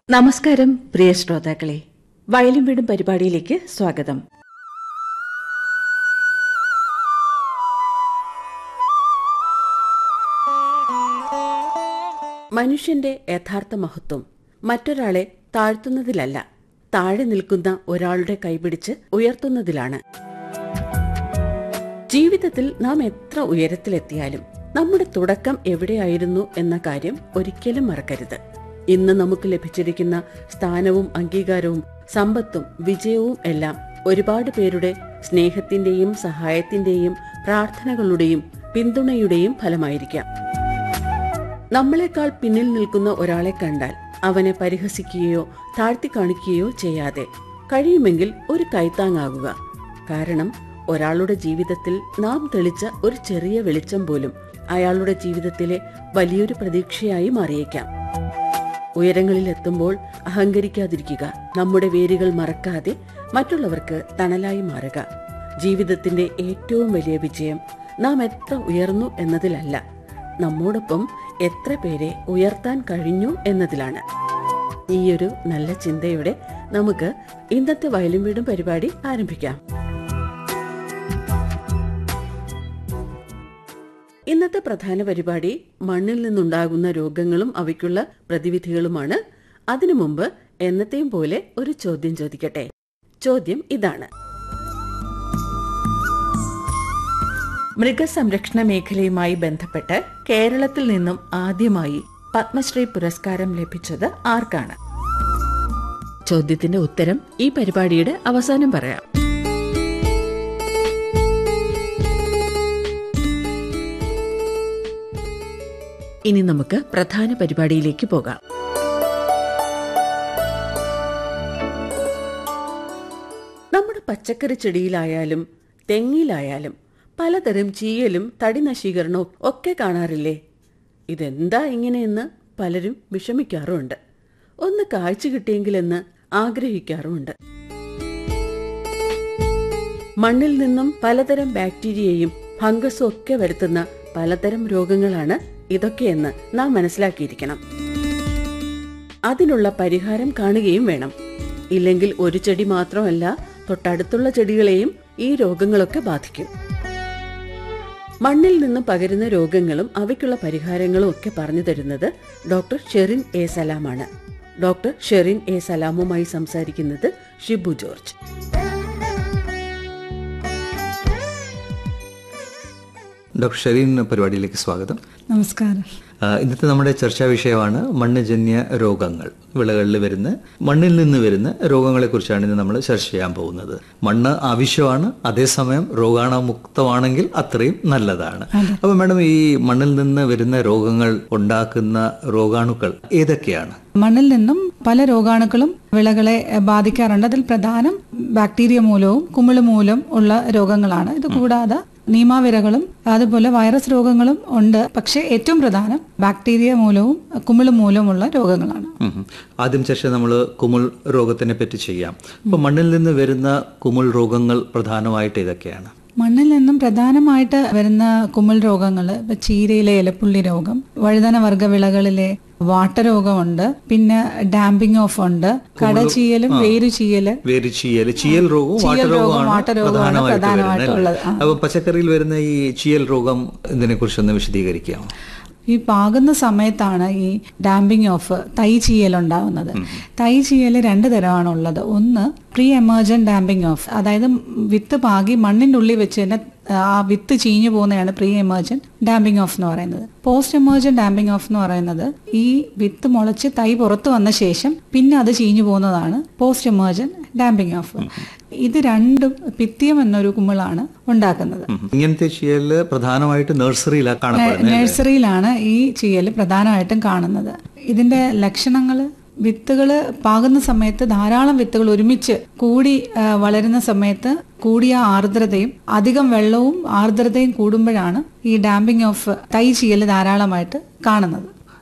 നമസ്കാരം പ്രിയ ശ്രോതാക്കളെ, വയലും വീടും പരിപാടിയിലേക്ക് സ്വാഗതം. മനുഷ്യന്റെ യഥാർത്ഥ മഹത്വം മറ്റൊരാളെ താഴ്ത്തുന്നതിലല്ല, താഴെ നിൽക്കുന്ന ഒരാളുടെ കൈപിടിച്ച് ഉയർത്തുന്നതിലാണ്. ജീവിതത്തിൽ നാം എത്ര ഉയരത്തിലെത്തിയാലും നമ്മുടെ തുടക്കം എവിടെയായിരുന്നു എന്ന കാര്യം ഒരിക്കലും മറക്കരുത്. ഇന്ന് നമുക്ക് ലഭിച്ചിരിക്കുന്ന സ്ഥാനവും അംഗീകാരവും സമ്പത്തും വിജയവും എല്ലാം ഒരുപാട് പേരുടെ സ്നേഹത്തിന്റെയും സഹായത്തിന്റെയും പ്രാർത്ഥനകളുടെയും പിന്തുണയുടെയും ഫലമായിരിക്കാം. നമ്മളെക്കാൾ പിന്നിൽ നിൽക്കുന്ന ഒരാളെ കണ്ടാൽ അവനെ പരിഹസിക്കുകയോ താഴ്ത്തി കാണിക്കുകയോ ചെയ്യാതെ കഴിയുമെങ്കിൽ ഒരു കൈത്താങ്ങാകുക. കാരണം ഒരാളുടെ ജീവിതത്തിൽ നാം തെളിച്ച ഒരു ചെറിയ വെളിച്ചം പോലും അയാളുടെ ജീവിതത്തിലെ വലിയൊരു പ്രതീക്ഷയായി മാറിയേക്കാം. ഉയരങ്ങളിൽ എത്തുമ്പോൾ അഹങ്കരിക്കാതിരിക്കുക, നമ്മുടെ വേരുകൾ മറക്കാതെ മറ്റുള്ളവർക്ക് തണലായി മാറുക. ജീവിതത്തിന്റെ ഏറ്റവും വലിയ വിജയം നാം എത്ര ഉയർന്നു എന്നതിലല്ല, നമ്മോടൊപ്പം എത്ര പേരെ ഉയർത്താൻ കഴിഞ്ഞു എന്നതിലാണ്. ഈയൊരു നല്ല ചിന്തയോടെ നമുക്ക് ഇന്നത്തെ വയലും വീടും പരിപാടി ആരംഭിക്കാം. ഇന്നത്തെ പ്രധാന പരിപാടി മണ്ണിൽ നിന്നുണ്ടാകുന്ന രോഗങ്ങളും അവയ്ക്കുള്ള പ്രതിവിധികളുമാണ്. അതിനു മുമ്പ് എന്നത്തെയും പോലെ ഒരു ചോദ്യം ചോദിക്കട്ടെ. ചോദ്യം ഇതാണ്: മൃഗസംരക്ഷണ മേഖലയുമായി ബന്ധപ്പെട്ട് കേരളത്തിൽ നിന്നും ആദ്യമായി പത്മശ്രീ പുരസ്കാരം ലഭിച്ചത് ആർക്കാണ്? ചോദ്യത്തിന്റെ ഉത്തരം ഈ പരിപാടിയുടെ അവസാനം പറയാം. ഇനി നമുക്ക് പ്രധാന പരിപാടിയിലേക്ക് പോകാം. നമ്മുടെ പച്ചക്കറി ചെടിയിലായാലും തെങ്ങിലായാലും പലതരം ചീയലും തടി നശീകരണവും ഒക്കെ കാണാറില്ലേ? ഇതെന്താ ഇങ്ങനെയെന്ന് പലരും വിഷമിക്കാറുമുണ്ട്. ഒന്ന് കാഴ്ച കിട്ടിയെങ്കിലെന്ന് ആഗ്രഹിക്കാറുമുണ്ട്. മണ്ണിൽ നിന്നും പലതരം ബാക്ടീരിയയും ഫംഗസും ഒക്കെ വരുത്തുന്ന പലതരം രോഗങ്ങളാണ് ഇതൊക്കെയെന്ന് നാം മനസ്സിലാക്കിയിരിക്കണം. അതിനുള്ള പരിഹാരം കാണുകയും വേണം. ഇല്ലെങ്കിൽ ഒരു ചെടി മാത്രമല്ല, തൊട്ടടുത്തുള്ള ചെടികളെയും ഈ രോഗങ്ങളൊക്കെ ബാധിക്കും. മണ്ണിൽ നിന്നും പകരുന്ന രോഗങ്ങളും അവയ്ക്കുള്ള പരിഹാരങ്ങളും ഒക്കെ പറഞ്ഞു തരുന്നത് doctor Sherin A സലാമാണ്. Doctor Sherin A സലാമുമായി സംസാരിക്കുന്നത് ഷിബു ജോർജ്. ഡോക്ടർ ഷെറിൻ പരിപാടിയിലേക്ക് സ്വാഗതം. നമസ്കാരം. ഇന്നത്തെ നമ്മുടെ ചർച്ചാ വിഷയമാണ് മണ്ണ്ജന്യ രോഗങ്ങൾ. വിളകളിൽ വരുന്ന മണ്ണിൽ നിന്ന് വരുന്ന രോഗങ്ങളെ കുറിച്ചാണ് ഇന്ന് നമ്മൾ ചർച്ച ചെയ്യാൻ പോകുന്നത്. മണ്ണ് ആവശ്യമാണ്, അതേസമയം രോഗാണുമുക്തമാണെങ്കിൽ അത്രയും നല്ലതാണ്. അപ്പൊ മാഡം, ഈ മണ്ണിൽ നിന്ന് വരുന്ന രോഗങ്ങൾ ഉണ്ടാക്കുന്ന രോഗാണുക്കൾ ഏതൊക്കെയാണ്? മണ്ണിൽ നിന്നും പല രോഗാണുക്കളും വിളകളെ ബാധിക്കാറുണ്ട്. അതിൽ പ്രധാനം ബാക്ടീരിയ മൂലവും കുമിള് മൂലം ഉള്ള രോഗങ്ങളാണ്. ഇത് കൂടാതെ നീമാവിരകളും അതുപോലെ വൈറസ് രോഗങ്ങളും ഉണ്ട്. പക്ഷേ ഏറ്റവും പ്രധാനം ബാക്ടീരിയ മൂലവും കുമിള് മൂലമുള്ള രോഗങ്ങളാണ്. ആദ്യം ചർച്ച നമ്മൾ കുമിൾ രോഗത്തിനെ പറ്റി ചെയ്യാം. ഇപ്പൊ മണ്ണിൽ നിന്ന് വരുന്ന കുമിൾ രോഗങ്ങൾ പ്രധാനമായിട്ട് ഏതൊക്കെയാണ്? മണ്ണിൽ നിന്നും പ്രധാനമായിട്ട് വരുന്ന കുമിൾ രോഗങ്ങൾ ചീരയിലെ ഇലപ്പുള്ളി രോഗം, വഴുതന വർഗ വിളകളിലെ വാട്ടരോഗമുണ്ട്, പിന്നെ ഡാമ്പിംഗ് ഓഫ് ഉണ്ട്, കടചീയലും ചീയൽ രോഗവും പ്രധാനമായിട്ടുള്ളത്. അപ്പൊ പച്ചക്കറിയിൽ വരുന്ന ഈ ചീയൽ രോഗം ഇതിനെ കുറിച്ചൊന്ന് വിശദീകരിക്കാമോ? ഈ പാകുന്ന സമയത്താണ് ഈ ഡാമ്പിംഗ് ഓഫ് തൈ ചീയൽ ഉണ്ടാവുന്നത്. തൈ ചീയൽ 2 തരമാണുള്ളത്. ഒന്ന് പ്രീ എമർജന്റ് ഡാമ്പിംഗ് ഓഫ്, അതായത് വിത്ത് പാകി മണ്ണിന്റെ ഉള്ളിൽ വെച്ച് തന്നെ ആ വിത്ത് ചീഞ്ഞു പോകുന്നതാണ് പ്രീ എമർജന്റ് ഡാമ്പിംഗ് ഓഫ് എന്ന് പറയുന്നത്. പോസ്റ്റ് എമർജന്റ് ഡാമ്പിംഗ് ഓഫ് എന്ന് പറയുന്നത് ഈ വിത്ത് മുളച്ച് തൈ പുറത്തു വന്ന ശേഷം പിന്നെ അത് ചീഞ്ഞു പോകുന്നതാണ് പോസ്റ്റ് എമർജന്റ് ഡാമ്പിംഗ് ഓഫ്. ഇത് രണ്ടും പിത്തിയം എന്നൊരു കുമിളാണ് ഉണ്ടാക്കുന്നത്. ഇങ്ങനത്തെ ചീയല് പ്രധാനമായിട്ട് നഴ്സറിയിലാണ് ഈ ചീയല് പ്രധാനമായിട്ടും കാണുന്നത്. ഇതിന്റെ ലക്ഷണങ്ങൾ: വിത്തുകൾ പാകുന്ന സമയത്ത് ധാരാളം വിത്തുകൾ ഒരുമിച്ച് കൂടി വളരുന്ന സമയത്ത് കൂടിയ ആർദ്രതയും അധികം വെള്ളവും ആർദ്രതയും കൂടുമ്പോഴാണ് ഈ ഡാമ്പിംഗ് ഓഫ് തൈ ചീയൽ ധാരാളമായിട്ട് കാണുന്നത്.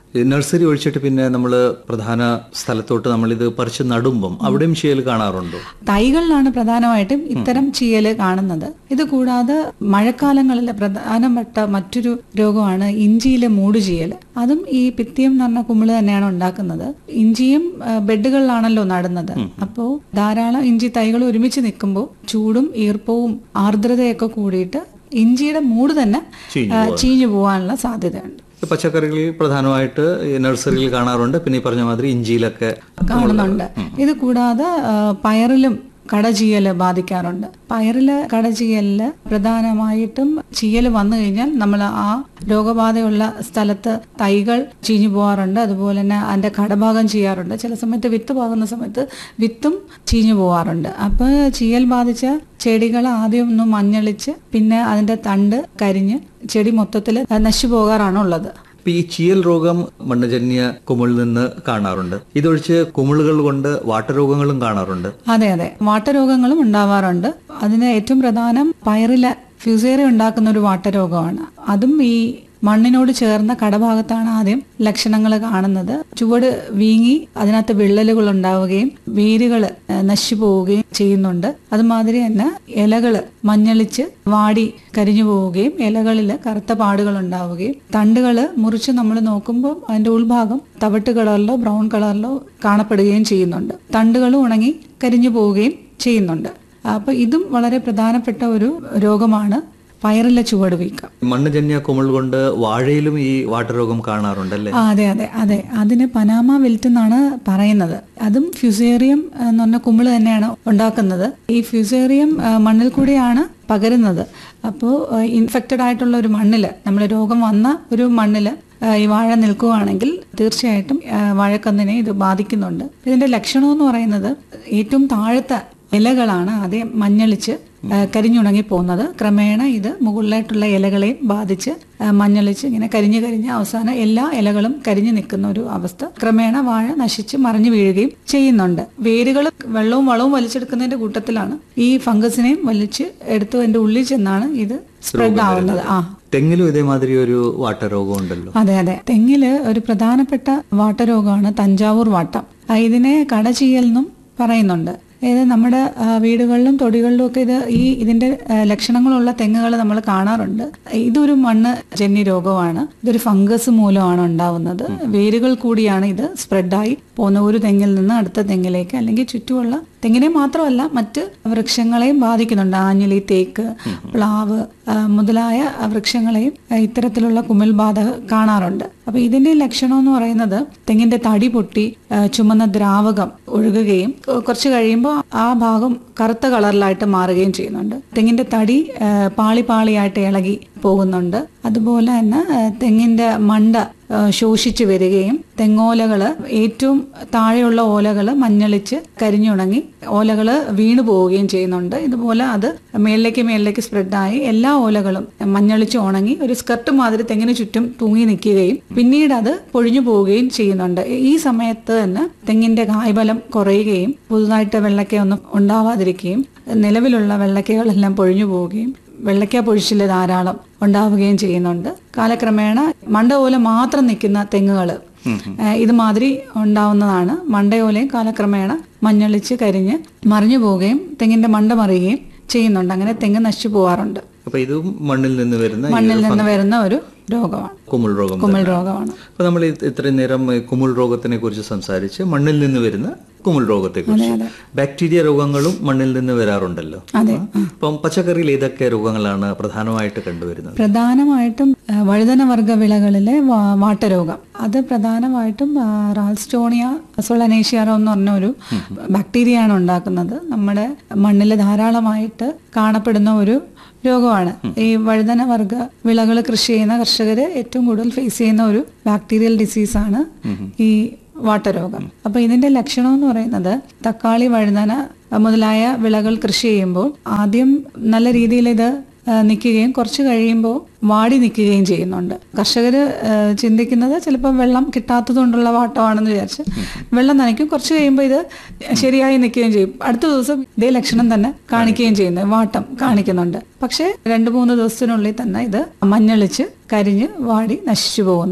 നഴ്സറി ഒഴിച്ചിട്ട് പിന്നെ നമ്മൾ പ്രധാന സ്ഥലത്തോട്ട് നമ്മളിത് പറിച്ച് നടുമ്പം അവിടെയും ചീയൽ കാണാറുണ്ടോ? തൈകളിലാണ് പ്രധാനമായിട്ടും ഇത്തരം ചീയല് കാണുന്നത്. ഇത് കൂടാതെ മഴക്കാലങ്ങളിലെ പ്രധാനപ്പെട്ട മറ്റൊരു രോഗമാണ് ഇഞ്ചിയിലെ മൂടുചീയൽ. അതും ഈ പിത്തിയം എന്ന് പറഞ്ഞ കുമിള് തന്നെയാണ് ഉണ്ടാക്കുന്നത്. ഇഞ്ചിയും ബെഡുകളിലാണല്ലോ നടുന്നത്. അപ്പോൾ ധാരാളം ഇഞ്ചി തൈകൾ ഒരുമിച്ച് നിൽക്കുമ്പോൾ ചൂടും ഈർപ്പവും ആർദ്രതയൊക്കെ കൂടിയിട്ട് ഇഞ്ചിയുടെ മൂട് തന്നെ ചീഞ്ഞു പോകാനുള്ള സാധ്യതയുണ്ട്. പച്ചക്കറികളിൽ പ്രധാനമായിട്ട് നഴ്സറിയിൽ കാണാറുണ്ട്. പിന്നെ ഈ പറഞ്ഞ മാതിരി ഇഞ്ചിയിലൊക്കെ കാണുന്നുണ്ട്. ഇത് കൂടാതെ പയറിലും കടചീയല് ബാധിക്കാറുണ്ട്. പയറില് കടചീയലില് പ്രധാനമായിട്ടും ചീയല് വന്നു കഴിഞ്ഞാൽ നമ്മൾ ആ രോഗബാധയുള്ള സ്ഥലത്ത് തൈകൾ ചീഞ്ഞു പോകാറുണ്ട്. അതുപോലെ തന്നെ അതിന്റെ കടഭാഗം ചെയ്യാറുണ്ട്. ചില സമയത്ത് വിത്ത് പാകുന്ന സമയത്ത് വിത്തും ചീഞ്ഞു പോകാറുണ്ട്. അപ്പൊ ചീയൽ ബാധിച്ച ചെടികൾ ആദ്യം ഒന്ന് മഞ്ഞളിച്ച് പിന്നെ അതിന്റെ തണ്ട് കരിഞ്ഞ് ചെടി മൊത്തത്തിൽ നശിച്ചു പോകാറാണുള്ളത്. ഈ ചീയൽ രോഗം മണ്ണുജന്യ കുമിളിൽ നിന്ന് കാണാറുണ്ട്. ഇതൊഴിച്ച് കുമിളുകൾ കൊണ്ട് വാട്ടരോഗങ്ങളും കാണാറുണ്ട്. അതെ, വാട്ടരോഗങ്ങളും ഉണ്ടാവാറുണ്ട്. അതിന് ഏറ്റവും പ്രധാനം പയറിലെ ഫ്യൂസേറിയ ഉണ്ടാക്കുന്ന ഒരു വാട്ടരോഗമാണ്. അതും ഈ മണ്ണിനോട് ചേർന്ന കടഭാഗത്താണ് ആദ്യം ലക്ഷണങ്ങൾ കാണുന്നത്. ചുവട് വീങ്ങി അതിനകത്ത് വിള്ളലുകൾ ഉണ്ടാവുകയും വേരുകൾ നശിച്ചു പോവുകയും ചെയ്യുന്നുണ്ട്. അതുമാതിരി തന്നെ ഇലകള് മഞ്ഞളിച്ച് വാടി കരിഞ്ഞു പോവുകയും ഇലകളിൽ കറുത്ത പാടുകൾ ഉണ്ടാവുകയും തണ്ടുകൾ മുറിച്ച് നമ്മൾ നോക്കുമ്പോൾ അതിന്റെ ഉൾഭാഗം തവിട്ട് കളറിലോ ബ്രൗൺ കളറിലോ കാണപ്പെടുകയും ചെയ്യുന്നുണ്ട്. തണ്ടുകൾ ഉണങ്ങി കരിഞ്ഞു പോവുകയും ചെയ്യുന്നുണ്ട്. അപ്പൊ ഇതും വളരെ പ്രധാനപ്പെട്ട ഒരു രോഗമാണ് പയറിലെ ചുവട് വീക്കം. മണ്ണുജന്യ കുമിൾ കൊണ്ട് വാഴയിലും ഈ വാട്ടരോഗം കാണാറുണ്ടല്ലേ? അതെ. അതിന് പനാമ വിൽറ്റ് എന്നാണ് പറയുന്നത്. അതും ഫ്യൂസേറിയം എന്ന് പറഞ്ഞ കുമിള് തന്നെയാണ് ഉണ്ടാക്കുന്നത്. ഈ ഫ്യൂസേറിയം മണ്ണിൽ കൂടിയാണ് പകരുന്നത്. അപ്പോൾ ഇൻഫെക്റ്റഡ് ആയിട്ടുള്ള ഒരു മണ്ണില്, നമ്മൾ രോഗം വന്ന ഒരു മണ്ണില് ഈ വാഴ നിൽക്കുകയാണെങ്കിൽ തീർച്ചയായിട്ടും വാഴക്കന്നിനെ ഇത് ബാധിക്കുന്നുണ്ട്. ഇതിന്റെ ലക്ഷണം എന്ന് പറയുന്നത് ഏറ്റവും താഴത്തെ ഇലകളാണ് ആദ്യം മഞ്ഞളിച്ച് കരിഞ്ഞുണങ്ങി പോകുന്നത്. ക്രമേണ ഇത് മുകളിലായിട്ടുള്ള ഇലകളെയും ബാധിച്ച് മഞ്ഞളിച്ച് ഇങ്ങനെ കരിഞ്ഞ് അവസാനം എല്ലാ ഇലകളും കരിഞ്ഞു നിൽക്കുന്ന ഒരു അവസ്ഥ. ക്രമേണ വാഴ നശിച്ച് മറിഞ്ഞു വീഴുകയും ചെയ്യുന്നുണ്ട്. വേരുകൾ വെള്ളവും വളവും വലിച്ചെടുക്കുന്നതിന്റെ കൂട്ടത്തിലാണ് ഈ ഫംഗസിനെയും വലിച്ച് എടുത്ത് അതിന്റെ ഉള്ളിൽ ചെന്നാണ് ഇത് സ്പ്രെഡ് ആവുന്നത്. തെങ്ങിലും ഇതേമാതിരി ഒരു വാട്ടരോഗം ഉണ്ടല്ലോ? അതെ. തെങ്ങില് ഒരു പ്രധാനപ്പെട്ട വാട്ടരോഗമാണ് തഞ്ചാവൂർ വാട്ടം. ഇതിനെ കടചീയൽ എന്നും പറയുന്നുണ്ട്. അതായത് നമ്മുടെ വീടുകളിലും തൊടികളിലും ഒക്കെ ഇതിന്റെ ലക്ഷണങ്ങളുള്ള തെങ്ങുകൾ നമ്മൾ കാണാറുണ്ട്. ഇതൊരു മണ്ണ് ജന്യ രോഗമാണ്. ഇതൊരു ഫംഗസ് മൂലമാണ് ഉണ്ടാവുന്നത്. വേരുകൾ കൂടിയാണ് ഇത് സ്പ്രെഡായി പോകുന്ന ഒരു തെങ്ങിൽ നിന്ന് അടുത്ത തെങ്ങിലേക്ക്, അല്ലെങ്കിൽ ചുറ്റുമുള്ള തെങ്ങിനെ മാത്രമല്ല മറ്റ് വൃക്ഷങ്ങളെയും ബാധിക്കുന്നുണ്ട്. ആഞ്ഞിലി, തേക്ക്, പ്ലാവ് മുതലായ വൃക്ഷങ്ങളെയും ഇത്തരത്തിലുള്ള കുമിൾ ബാധ കാണാറുണ്ട്. അപ്പൊ ഇതിന്റെ ലക്ഷണം എന്ന് പറയുന്നത് തെങ്ങിന്റെ തടി പൊട്ടി ചുമന്ന ദ്രാവകം ഒഴുകുകയും കുറച്ച് കഴിയുമ്പോൾ ആ ഭാഗം കറുത്ത കളറിലായിട്ട് മാറുകയും ചെയ്യുന്നുണ്ട്. തെങ്ങിന്റെ തടി പാളിയായിട്ട് ഇളകി പോകുന്നുണ്ട്. അതുപോലെ തന്നെ തെങ്ങിന്റെ മണ്ട ശോഷിച്ചു വരികയും തെങ്ങോലകള് ഏറ്റവും താഴെയുള്ള ഓലകള് മഞ്ഞളിച്ച് കരിഞ്ഞുണങ്ങി ഓലകള് വീണു പോവുകയും ചെയ്യുന്നുണ്ട്. ഇതുപോലെ അത് മേളിലേക്ക് സ്പ്രെഡായി എല്ലാ ഓലകളും മഞ്ഞളിച്ച് ഉണങ്ങി ഒരു സ്കർട്ട് മാതിരി തെങ്ങിന് ചുറ്റും തൂങ്ങി നിൽക്കുകയും പിന്നീട് അത് പൊഴിഞ്ഞു പോവുകയും ചെയ്യുന്നുണ്ട്. ഈ സമയത്ത് തന്നെ തെങ്ങിന്റെ കായ്ഫലം കുറയുകയും പുതുതായിട്ട് വെള്ളക്കയൊന്നും ഉണ്ടാവാതിരിക്കുകയും നിലവിലുള്ള വെള്ളക്കകളെല്ലാം പൊഴിഞ്ഞു പോവുകയും വെള്ളക്ക പൊഴിച്ചില് ധാരാളം ഉണ്ടാവുകയും ചെയ്യുന്നുണ്ട്. കാലക്രമേണ മണ്ടയോല മാത്രം നിൽക്കുന്ന തെങ്ങുകൾ ഇതുമാതിരി ഉണ്ടാവുന്നതാണ്. മണ്ടയോലയും കാലക്രമേണ മഞ്ഞളിച്ച് കരിഞ്ഞ് മറിഞ്ഞു പോവുകയും തെങ്ങിന്റെ മണ്ട മറിയുകയും ചെയ്യുന്നുണ്ട്. അങ്ങനെ തെങ്ങ് നശിച്ചു പോവാറുണ്ട്. അപ്പൊ ഇത് മണ്ണിൽ നിന്ന് വരുന്ന ഒരു രോഗമാണ്, കുമിൾ രോഗമാണ്. അപ്പൊ നമ്മൾ ഇത്രയും നേരം കുമിൾ രോഗത്തിനെ കുറിച്ച് സംസാരിച്ച് മണ്ണിൽ നിന്ന് വരുന്ന കുമിൾ രോഗത്തെ കുറിച്ച്. ബാക്ടീരിയ രോഗങ്ങളും മണ്ണിൽ നിന്ന് വരാറുണ്ടല്ലോ. അപ്പം പച്ചക്കറിയിൽ ഏതൊക്കെ രോഗങ്ങളാണ് പ്രധാനമായിട്ട് കണ്ടുവരുന്നത്? പ്രധാനമായിട്ടും വഴുതനവർഗ വിളകളിലെ വാട്ടരോഗം. അത് പ്രധാനമായിട്ടും റാൽസ്റ്റോണിയ സൊളനേഷ്യാറോ എന്ന് പറഞ്ഞ ഒരു ബാക്ടീരിയയാണ് ഉണ്ടാക്കുന്നത്. നമ്മുടെ മണ്ണിൽ ധാരാളമായിട്ട് കാണപ്പെടുന്ന ഒരു രോഗമാണ്. ഈ വഴുതനവർഗ വിളകൾ കൃഷി ചെയ്യുന്ന കർഷകര് ഏറ്റവും കൂടുതൽ ഫേസ് ചെയ്യുന്ന ഒരു ബാക്ടീരിയൽ ഡിസീസാണ് ഈ വാട്ടരോഗം. അപ്പൊ ഇതിന്റെ ലക്ഷണം എന്ന് പറയുന്നത് തക്കാളി, വഴുതന മുതലായ വിളകൾ കൃഷി ചെയ്യുമ്പോൾ ആദ്യം നല്ല രീതിയിൽ ഇത് നിൽക്കുകയും കുറച്ച് കഴിയുമ്പോൾ വാടി നിൽക്കുകയും ചെയ്യുന്നുണ്ട്. കർഷകര് ചിന്തിക്കുന്നത് ചിലപ്പോൾ വെള്ളം കിട്ടാത്തത് കൊണ്ടുള്ള വാട്ടമാണെന്ന് വിചാരിച്ച് വെള്ളം നനയ്ക്കും. കുറച്ച് കഴിയുമ്പോൾ ഇത് ശരിയായി നിൽക്കുകയും ചെയ്യും. അടുത്ത ദിവസം ഇതേ ലക്ഷണം തന്നെ കാണിക്കുകയും ചെയ്യുന്നത് വാട്ടം കാണിക്കുന്നുണ്ട്. പക്ഷെ 2-3 ദിവസത്തിനുള്ളിൽ തന്നെ ഇത് മഞ്ഞളിച്ച് കരിഞ്ഞ് വാടി നശിച്ചു പോകുന്നു.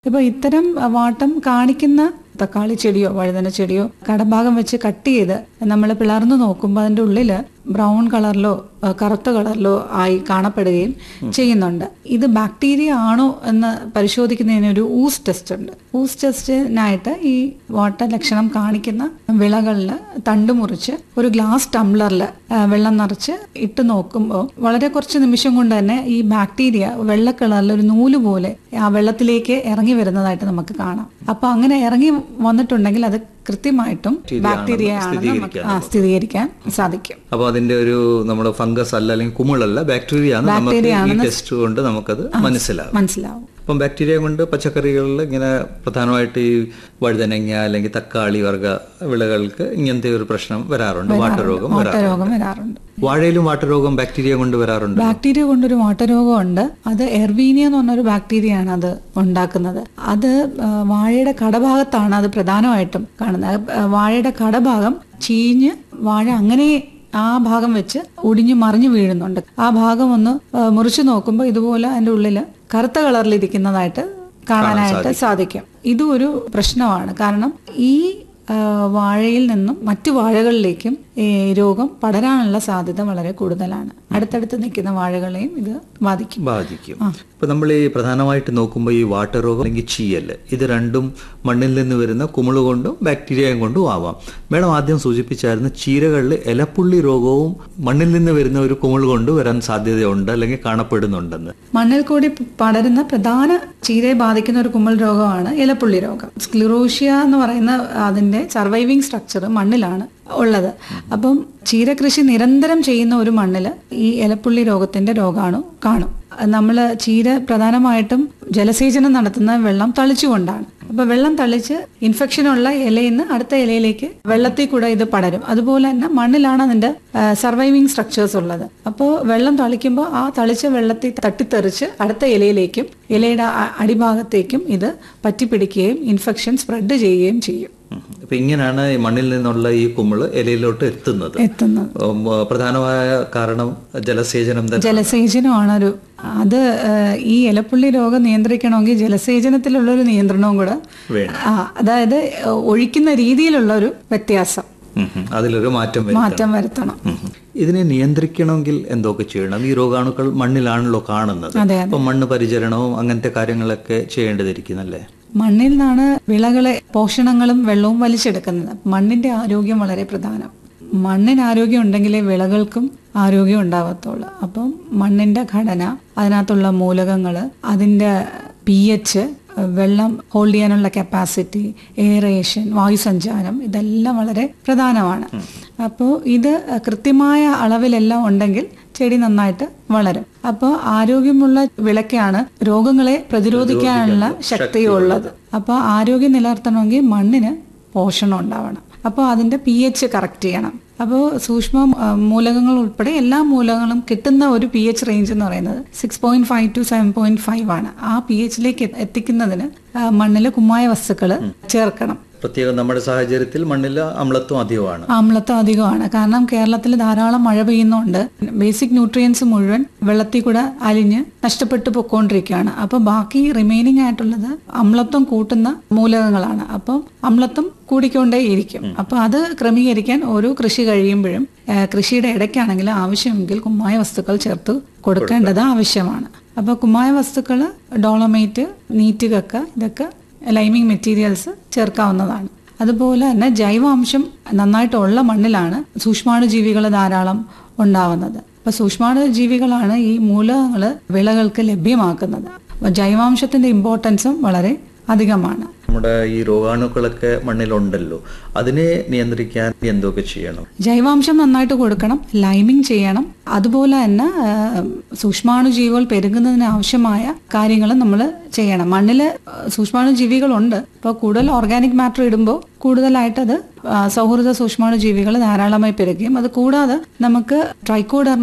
ഇപ്പൊ ഇത്തരം വാട്ടം കാണിക്കുന്ന തക്കാളി ചെടിയോ വഴുതന ചെടിയോ കടഭാഗം വെച്ച് കട്ട് ചെയ്ത് നമ്മൾ പിളർന്നു നോക്കുമ്പോൾ അതിന്റെ ഉള്ളില് ബ്രൗൺ കളറിലോ കറുത്ത കളറിലോ ആയി കാണപ്പെടുകയും ചെയ്യുന്നുണ്ട്. ഇത് ബാക്ടീരിയ ആണോ എന്ന് പരിശോധിക്കുന്നതിന് ഒരു ഊസ് ടെസ്റ്റ് ഉണ്ട്. ഊസ് ടെസ്റ്റിനായിട്ട് ഈ വാട്ട ലക്ഷണം കാണിക്കുന്ന വിളകളിൽ തണ്ട് മുറിച്ച് ഒരു ഗ്ലാസ് ടംബ്ലറിൽ വെള്ളം നിറച്ച് ഇട്ട് നോക്കുമ്പോൾ വളരെ കുറച്ച് നിമിഷം കൊണ്ട് തന്നെ ഈ ബാക്ടീരിയ വെള്ള കളറിൽ ഒരു നൂല് പോലെ ആ വെള്ളത്തിലേക്ക് ഇറങ്ങി വരുന്നതായിട്ട് നമുക്ക് കാണാം. അപ്പൊ അങ്ങനെ ഇറങ്ങി വന്നിട്ടുണ്ടെങ്കിൽ അത് കൃത്യമായിട്ടും ബാക്ടീരിയ ആണെന്ന് നമുക്ക് സ്ഥിരീകരിക്കാൻ സാധിക്കും. അപ്പൊ അതിന്റെ ഒരു നമ്മുടെ ഫംഗസ് അല്ല അല്ലെങ്കിൽ കുമിളല്ല, ബാക്ടീരിയ ടെസ്റ്റ് കൊണ്ട് നമുക്കത് മനസ്സിലാവും. അപ്പം ബാക്ടീരിയ കൊണ്ട് പച്ചക്കറികളിൽ ഇങ്ങനെ പ്രധാനമായിട്ട് ഈ വഴുതനങ്ങ അല്ലെങ്കിൽ തക്കാളി വർഗ വിളകൾക്ക് ഇങ്ങനത്തെ ഒരു പ്രശ്നം വരാറുണ്ട്, വാട്ടരോഗം വരാറുണ്ട്. വാഴയിലും വാട്ടരോഗം ബാക്ടീരിയ കൊണ്ട് വരാറുണ്ട്. ബാക്ടീരിയ കൊണ്ടൊരു വാട്ടരോഗം ഉണ്ട്. അത് എർവീനിയ എന്ന് പറഞ്ഞൊരു ബാക്ടീരിയ ആണ് അത് ഉണ്ടാക്കുന്നത്. അത് വാഴയുടെ കടഭാഗത്താണ് അത് പ്രധാനമായിട്ടും കാണുന്നത്. വാഴയുടെ കടഭാഗം ചീഞ്ഞ് വാഴ അങ്ങനെ ആ ഭാഗം വെച്ച് ഒടിഞ്ഞു മറിഞ്ഞു വീഴുന്നുണ്ട്. ആ ഭാഗം ഒന്ന് മുറിച്ചു നോക്കുമ്പോൾ ഇതുപോലെ അതിന്റെ ഉള്ളില് കറുത്ത കളറിലിരിക്കുന്നതായിട്ട് കാണാനായിട്ട് സാധിക്കും. ഇതും ഒരു പ്രശ്നമാണ്. കാരണം ഈ വാഴയിൽ നിന്നും മറ്റു വാഴകളിലേക്കും രോഗം പടരാനുള്ള സാധ്യത വളരെ കൂടുതലാണ്. അടുത്തടുത്ത് നിൽക്കുന്ന വാഴകളെയും ഇത് ബാധിക്കും. ഇപ്പൊ നമ്മൾ ഈ പ്രധാനമായിട്ട് നോക്കുമ്പോൾ ഈ വാട്ടരോഗം അല്ലെങ്കിൽ ചീയല്, ഇത് രണ്ടും മണ്ണിൽ നിന്ന് വരുന്ന കുമിള് കൊണ്ടും ബാക്ടീരിയയും കൊണ്ടും ആവാം. മേഡം ആദ്യം സൂചിപ്പിച്ചായിരുന്നു ചീരകളിൽ ഇലപ്പുള്ളി രോഗവും മണ്ണിൽ നിന്ന് വരുന്ന ഒരു കുമിള് കൊണ്ട് വരാൻ സാധ്യതയുണ്ട് അല്ലെങ്കിൽ കാണപ്പെടുന്നുണ്ടെന്ന്. മണ്ണിൽ കൂടി പടരുന്ന പ്രധാന ചീരയെ ബാധിക്കുന്ന ഒരു കുമിൾ രോഗമാണ് ഇലപ്പുള്ളി രോഗം. സ്ക്ലിറോഷ്യ എന്ന് പറയുന്ന അതിന്റെ സർവൈവിംഗ് സ്ട്രക്ചർ മണ്ണിലാണ് ഉള്ളത്. അപ്പം ചീരകൃഷി നിരന്തരം ചെയ്യുന്ന ഒരു മണ്ണില് ഈ ഇലപ്പുള്ളി രോഗത്തിന്റെ രോഗാണു കാണും. നമ്മള് ചീര പ്രധാനമായിട്ടും ജലസേചനം നടത്തുന്ന വെള്ളം തളിച്ചുകൊണ്ടാണ്. അപ്പൊ വെള്ളം തളിച്ച് ഇൻഫെക്ഷനുള്ള ഇലയിൽ നിന്ന് അടുത്ത ഇലയിലേക്ക് വെള്ളത്തിൽ കൂടെ ഇത് പടരും. അതുപോലെ തന്നെ മണ്ണിലാണ് അതിന്റെ സർവൈവിംഗ് സ്ട്രക്ചേഴ്സ് ഉള്ളത്. അപ്പോൾ വെള്ളം തളിക്കുമ്പോൾ ആ തളിച്ച വെള്ളത്തിൽ തട്ടിത്തെറിച്ച് അടുത്ത ഇലയിലേക്കും ഇലയുടെ അടിഭാഗത്തേക്കും ഇത് പറ്റിപ്പിടിക്കുകയും ഇൻഫെക്ഷൻ സ്പ്രെഡ് ചെയ്യുകയും ചെയ്യും. അപ്പൊ ഇങ്ങനെയാണ് മണ്ണിൽ നിന്നുള്ള ഈ കുമിള് ഇലയിലോട്ട് എത്തുന്നത്. പ്രധാനമായ കാരണം ജലസേചനമാണ്. അത് ഈ ഇലപ്പുള്ളി രോഗം നിയന്ത്രിക്കണമെങ്കിൽ ജലസേചനത്തിലുള്ള ഒരു നിയന്ത്രണവും കൂടെ, അതായത് ഒഴിക്കുന്ന രീതിയിലുള്ള ഒരു വ്യത്യാസം, അതിലൊരു മാറ്റം വരുത്തണം. ഇതിനെ നിയന്ത്രിക്കണമെങ്കിൽ എന്തൊക്കെ ചെയ്യണം? ഈ രോഗാണുക്കൾ മണ്ണിലാണല്ലോ കാണുന്നത്. അപ്പൊ മണ്ണ് പരിചരണവും അങ്ങനത്തെ കാര്യങ്ങളൊക്കെ ചെയ്യേണ്ടതിരിക്കുന്നല്ലേ? മണ്ണിൽ നിന്നാണ് വിളകളെ പോഷണങ്ങളും വെള്ളവും വലിച്ചെടുക്കുന്നത്. മണ്ണിന്റെ ആരോഗ്യം വളരെ പ്രധാനം. മണ്ണിന് ആരോഗ്യം ഉണ്ടെങ്കിലേ വിളകൾക്കും ആരോഗ്യം ഉണ്ടാവത്തുള്ളൂ. അപ്പം മണ്ണിന്റെ ഘടന, അതിനകത്തുള്ള മൂലകങ്ങള്, അതിന്റെ pH, വെള്ളം ഹോൾഡ് ചെയ്യാനുള്ള കപ്പാസിറ്റി, എയറേഷൻ, വായുസഞ്ചാരം, ഇതെല്ലാം വളരെ പ്രധാനമാണ്. അപ്പോൾ ഇത് കൃത്യമായ അളവിലെല്ലാം ഉണ്ടെങ്കിൽ ചെടി നന്നായിട്ട് വളരും. അപ്പോൾ ആരോഗ്യമുള്ള വിളക്കാണ് രോഗങ്ങളെ പ്രതിരോധിക്കാനുള്ള ശക്തിയുള്ളത്. അപ്പോൾ ആരോഗ്യം നിലനിർത്തണമെങ്കിൽ മണ്ണിന് പോഷണം ഉണ്ടാവണം. അപ്പോൾ അതിന്റെ pH കറക്റ്റ് ചെയ്യണം. അപ്പോൾ സൂക്ഷ്മ മൂലകങ്ങൾ ഉൾപ്പെടെ എല്ലാ മൂലകങ്ങളും കിട്ടുന്ന ഒരു pH റേഞ്ച് എന്ന് പറയുന്നത് 6.5 to 7.5 ആണ്. ആ pHലേക്ക് എത്തിക്കുന്നതിന് മണ്ണിൽ കുമ്മായ വസ്തുക്കൾ ചേർക്കണം. പ്രത്യേകം നമ്മുടെ സാഹചര്യത്തിൽ മണ്ണിൽ അമ്ലത്വം അധികമാണ്. കാരണം കേരളത്തിൽ ധാരാളം മഴ പെയ്യുന്നുണ്ട്. ബേസിക് ന്യൂട്രിയൻസ് മുഴുവൻ വെള്ളത്തിൽ കൂടെ അലിഞ്ഞ് നഷ്ടപ്പെട്ടു പൊക്കോണ്ടിരിക്കുകയാണ്. അപ്പൊ ബാക്കി റിമൈനിങ് ആയിട്ടുള്ളത് അമ്ലത്വം കൂട്ടുന്ന മൂലകങ്ങളാണ്. അപ്പം അമ്ലത്വം കൂടിക്കൊണ്ടേയിരിക്കും. അപ്പൊ അത് ക്രമീകരിക്കാൻ ഓരോ കൃഷി കഴിയുമ്പോഴും കൃഷിയുടെ ഇടയ്ക്കാണെങ്കിൽ ആവശ്യമെങ്കിൽ കുമ്മായ വസ്തുക്കൾ ചേർത്ത് കൊടുക്കേണ്ടത് ആവശ്യമാണ്. അപ്പൊ കുമ്മായ വസ്തുക്കൾ ഡോളമൈറ്റ്, നീറ്റുകക്ക, ഇതൊക്കെ ലൈമിംഗ് മെറ്റീരിയൽസ് ചേർക്കാവുന്നതാണ്. അതുപോലെ തന്നെ ജൈവാംശം നന്നായിട്ടുള്ള മണ്ണിലാണ് സൂക്ഷ്മാണുജീവികൾ ധാരാളം ഉണ്ടാവുന്നത്. അപ്പൊ സൂക്ഷ്മാണുജീവികളാണ് ഈ മൂലകങ്ങൾ വിളകൾക്ക് ലഭ്യമാക്കുന്നത്. അപ്പൊ ജൈവാംശത്തിന്റെ ഇമ്പോർട്ടൻസും വളരെ അധികമാണ്. നമ്മുടെ ഈ രോഗാണുക്കളൊക്കെ മണ്ണിലുണ്ടല്ലോ, അതിനെ നിയന്ത്രിക്കാൻ എന്തൊക്കെ ചെയ്യണം? ജൈവാംശം നന്നായിട്ട് കൊടുക്കണം, ലൈമിംഗ് ചെയ്യണം. അതുപോലെ തന്നെ സൂക്ഷ്മാണുജീവികൾ പെരുകുന്നതിന് ആവശ്യമായ കാര്യങ്ങൾ നമ്മൾ ചെയ്യണം. മണ്ണില് സൂക്ഷ്മാണുജീവികളുണ്ട്. ഇപ്പോൾ കൂടുതൽ ഓർഗാനിക് മാറ്റർ ഇടുമ്പോൾ കൂടുതലായിട്ട് അത് സൗഹൃദ സൂക്ഷ്മാണുജീവികൾ ധാരാളമായി പെരുകുകയും അത് കൂടാതെ നമുക്ക് ട്രൈക്കോഡെർമ